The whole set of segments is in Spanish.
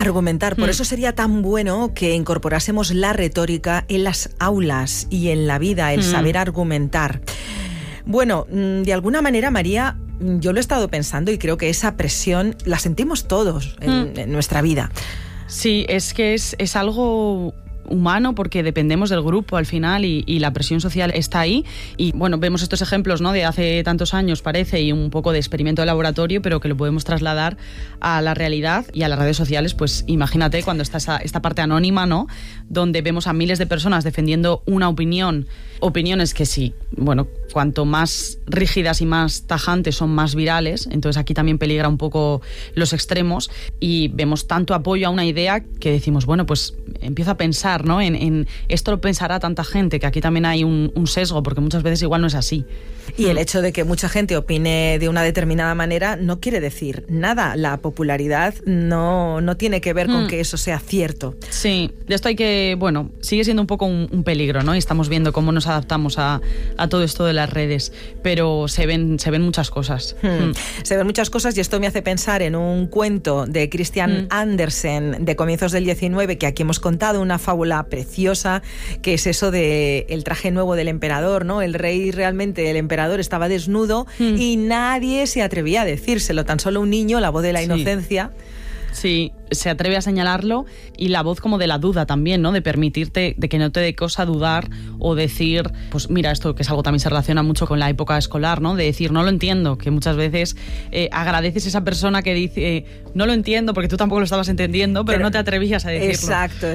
Argumentar. Por eso sería tan bueno que incorporásemos la retórica en las aulas y en la vida, el saber argumentar. Bueno, de alguna manera, María, yo lo he estado pensando y creo que esa presión la sentimos todos en nuestra vida. Sí, es que es algo humano, porque dependemos del grupo al final y la presión social está ahí. Y bueno, vemos estos ejemplos, ¿no?, de hace tantos años, parece, y un poco de experimento de laboratorio, pero que lo podemos trasladar a la realidad y a las redes sociales. Pues imagínate cuando está esta parte anónima, ¿no?, donde vemos a miles de personas defendiendo una opinión, opiniones que sí, bueno, cuanto más rígidas y más tajantes son, más virales. Entonces aquí también peligra un poco los extremos, y vemos tanto apoyo a una idea que decimos, bueno, pues empiezo a pensar, ¿no?, en esto lo pensará tanta gente, que aquí también hay un sesgo, porque muchas veces igual no es así. Y el hecho de que mucha gente opine de una determinada manera no quiere decir nada. La popularidad no tiene que ver con que eso sea cierto. Sí, de esto hay que, bueno, sigue siendo un poco un peligro, ¿no? Y estamos viendo cómo nos adaptamos a todo esto de las redes, pero se ven muchas cosas. Se ven muchas cosas, y esto me hace pensar en un cuento de Christian Andersen de comienzos del 19, que aquí hemos contado, una fábula preciosa, que es eso de el traje nuevo del emperador, ¿no? El rey, realmente, el emperador estaba desnudo y nadie se atrevía a decírselo, tan solo un niño, la voz de la inocencia. Sí, se atreve a señalarlo, y la voz como de la duda también, ¿no?, de permitirte, de que no te dé cosa dudar o decir, pues mira, esto que es algo también se relaciona mucho con la época escolar, ¿no?, de decir, no lo entiendo, que muchas veces agradeces a esa persona que dice, no lo entiendo porque tú tampoco lo estabas entendiendo, pero no te atrevías a decirlo.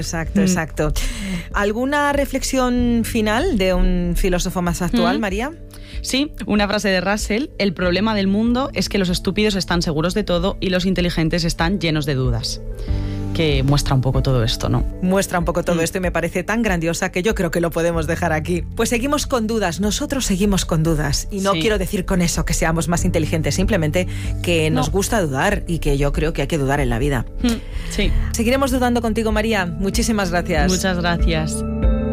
Exacto. ¿Alguna reflexión final de un filósofo más actual, María? Sí, una frase de Russell: el problema del mundo es que los estúpidos están seguros de todo y los inteligentes están llenos de dudas. Que muestra un poco todo esto, ¿no? Muestra un poco todo esto, y me parece tan grandiosa que yo creo que lo podemos dejar aquí. Pues seguimos con dudas, nosotros seguimos con dudas. Y no quiero decir con eso que seamos más inteligentes, simplemente que nos gusta dudar, y que yo creo que hay que dudar en la vida. Sí. Seguiremos dudando contigo, María. Muchísimas gracias. Muchas gracias.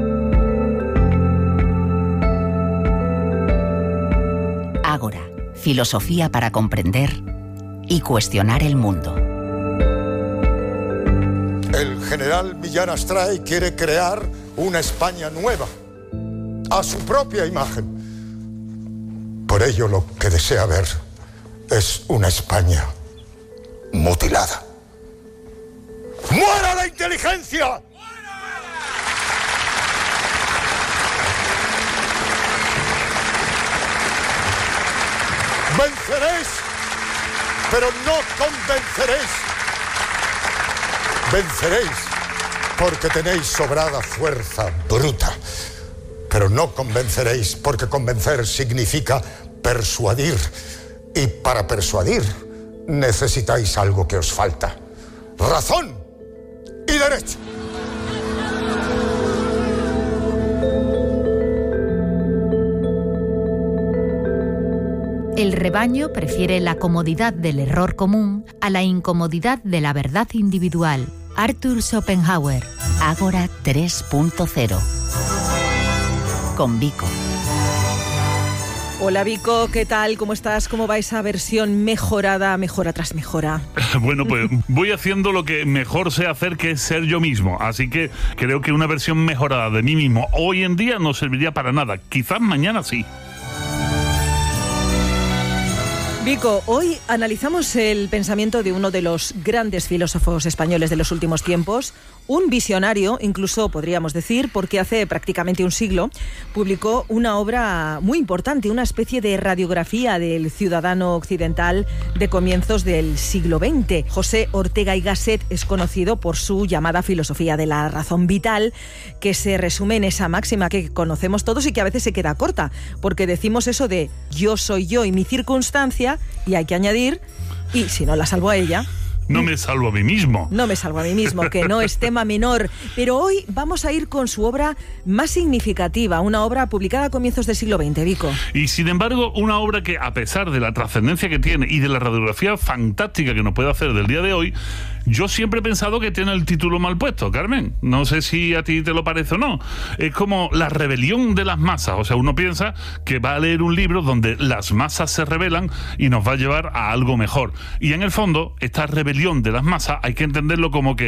Ágora, filosofía para comprender y cuestionar el mundo. El general Millán Astray quiere crear una España nueva, a su propia imagen. Por ello, lo que desea ver es una España mutilada. ¡Muera la inteligencia! Venceréis, pero no convenceréis. Venceréis porque tenéis sobrada fuerza bruta, pero no convenceréis porque convencer significa persuadir, y para persuadir necesitáis algo que os falta: razón y derecho. El rebaño prefiere la comodidad del error común a la incomodidad de la verdad individual. Arthur Schopenhauer. Ágora 3.0. Con Vico. Hola Vico, ¿qué tal? ¿Cómo estás? ¿Cómo va esa versión mejorada, mejora tras mejora? Bueno, pues voy haciendo lo que mejor sé hacer, que es ser yo mismo. Así que creo que una versión mejorada de mí mismo hoy en día no serviría para nada. Quizás mañana sí. Vico, hoy analizamos el pensamiento de uno de los grandes filósofos españoles de los últimos tiempos, un visionario, incluso podríamos decir, porque hace prácticamente un siglo publicó una obra muy importante, una especie de radiografía del ciudadano occidental de comienzos del siglo XX. José Ortega y Gasset es conocido por su llamada filosofía de la razón vital, que se resume en esa máxima que conocemos todos y que a veces se queda corta, porque decimos eso de yo soy yo y mi circunstancia, y hay que añadir, y si no la salvo a ella, no me salvo a mí mismo. No me salvo a mí mismo, que no es tema menor. Pero hoy vamos a ir con su obra más significativa, una obra publicada a comienzos del siglo XX, Vico. Y sin embargo, una obra que, a pesar de la trascendencia que tiene y de la radiografía fantástica que nos puede hacer del día de hoy, yo siempre he pensado que tiene el título mal puesto, Carmen. No sé si a ti te lo parece o no. Es como la rebelión de las masas. O sea, uno piensa que va a leer un libro donde las masas se rebelan y nos va a llevar a algo mejor. Y en el fondo, esta rebelión de las masas hay que entenderlo como que